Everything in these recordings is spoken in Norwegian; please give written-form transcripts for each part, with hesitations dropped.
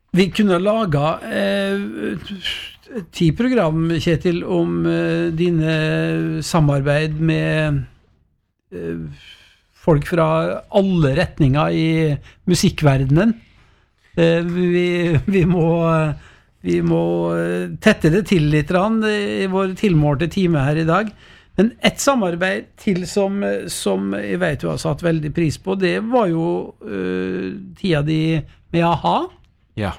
Vi kunne laga 10 program, Kjetil, om dine samarbeid med folk fra alle retninger i musikkverdenen. Vi må tette det til litt i vår tilmålte time her i dag. Men et samarbeid til som jeg vet du har satt veldig pris på, det var jo tida di med A-ha. Ja.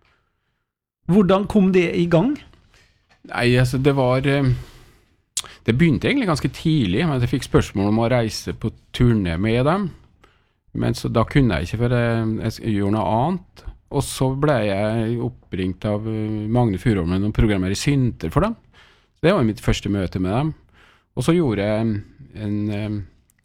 Hvordan kom det i gang? Nei, altså det begynte egentlig ganske tidlig, men jeg fikk spørsmål om å reise på turné med dem. Men så da kunne jeg ikke, for jeg gjorde noe annet. Og så ble jeg oppringt av Magne Furuholm med noen programmer i Synter for dem. Det var mitt første møte med dem. Og så gjorde jeg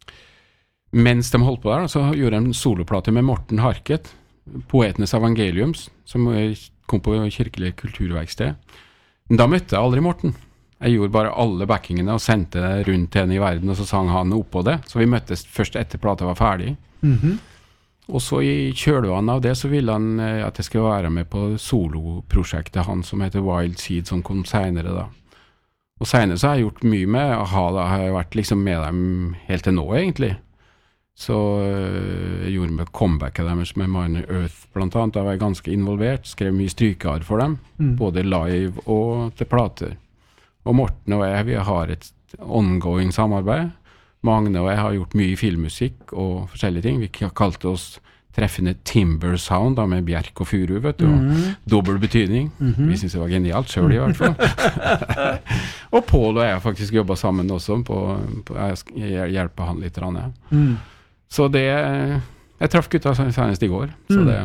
mens de holdt på der, så gjorde jeg en soloplate med Morten Harket, Poetenes Evangeliums, som kom på Kirkelig Kulturverksted. Da møtte jeg aldri Morten. Jeg gjorde bare alle backingene og sendte det rundt til henne i verden, og så sang han oppå det. Så vi møttes først etter plata var ferdig. Og så i kjølvannet av det så ville han at jeg skulle være med på soloprosjektet han som heter Wild Seed, som kom senere da. Og senere så har jeg gjort mye med A-ha, da har jeg vært liksom med dem helt til nå egentlig. Så jeg gjorde med comebacket deres med Minor Earth blant annet, da var jeg ganske involvert, skrev mye strykear for dem, både live og til plater. Og Morten og jeg, vi har et ongoing samarbeid. Magne og jeg har gjort mye filmmusikk og forskjellige ting. Vi kalte oss treffende Timber Sound da, med bjerk og furu, vet du, og dobbelt betydning. Vi synes det var genialt selv i hvert fall. Og Paul og jeg har faktisk jobbet sammen også jeg hjelper han litt. Så det, jeg traff gutta senest i går. Så det.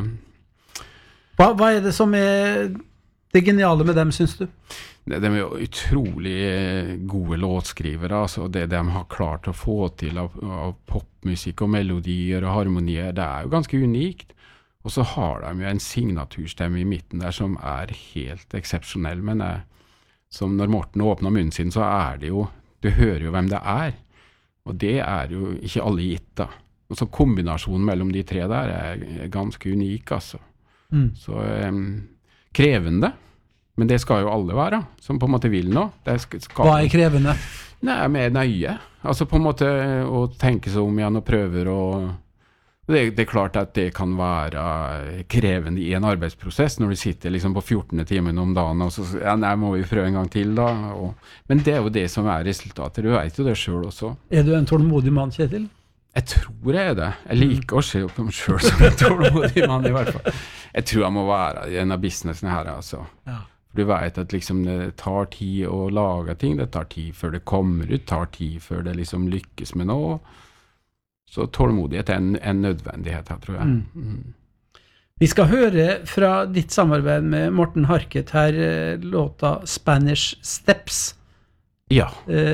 Hva det som det geniale med dem, synes du? De er jo utrolig gode låtskrivere, altså det de har klart å få til av popmusikk og melodier og harmonier, det jo ganske unikt. Og så har de jo en signaturstemme i midten der som helt eksepsjonell, men som når Morten åpner munnen sin, så det jo, du hører jo hvem det og det jo ikke alle gitt da. Og så kombinasjonen mellom de tre der ganske unik, altså. Så krevende. Men det skal jo alle være, som på en måte vil nå. Hva krevende? Nei, mer nøye. Altså på en måte å tenke seg om igjen og prøver å... Det klart at det kan være krevende i en arbeidsprosess, når du sitter liksom på 14. timen om dagen, og så nei, må vi prøve en gang til da. Men det jo det som resultatet, du vet jo det selv også. Du en tålmodig mann, Kjetil? Jeg tror jeg det. Jeg liker å se på meg selv som en tålmodig mann i hvert fall. Jeg tror jeg må være en av businessene her, altså. Ja. Du vet at liksom det tar tid å lage ting, det tar tid før det kommer ut, tar tid før det liksom lykkes med noe. Så tålmodighet en nødvendighet her, tror jeg. Vi skal høre fra ditt samarbeid med Morten Harket her, låta Spanish Steps. Ja.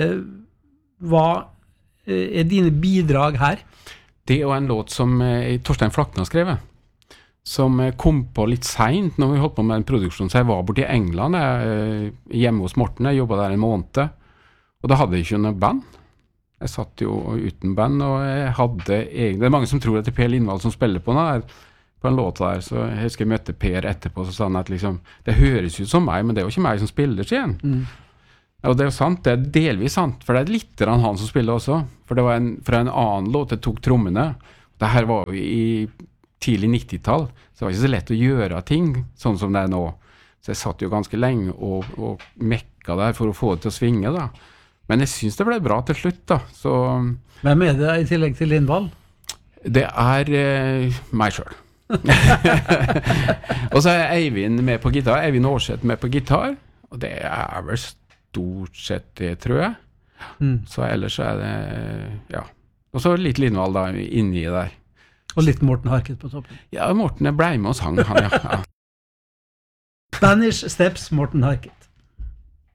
Hva dine bidrag her? Det jo en låt som Torstein Flakne har skrevet, som kom på litt sent når vi holdt på med en produksjon. Så jeg var borte i England, hjemme hos Morten, jeg jobbet der en måned, og da hadde jeg ikke noe band. Jeg satt jo uten band, og jeg hadde det mange som tror at det Per Lindvall som spiller på en låt der, så jeg husker jeg møtte Per etterpå, så sa han at liksom, det høres ut som meg, men det jo ikke meg som spiller igjen. Og det jo sant, det delvis sant, for det litt han som spiller også, for det var fra en annen låt jeg tok trommene. Det her var jo i tidlig 90-tall, så det var ikke så lett å gjøre ting sånn som det nå. Så jeg satt jo ganske lenge og mekka der for å få det til å svinge da. Men jeg synes det ble bra til slutt da. Så, hvem det i tillegg til Lindvall? Det meg selv. Og så Eivind med på gitar, Eivind Aarseth med på gitar, og det vel stort sett det, tror jeg. Så ellers så det, ja. Og så litt Lindvall da, inni der. Og litt Morten Harket på toppen. Ja, Morten ble med og sang, han, ja. Spanish Steps, Morten Harket.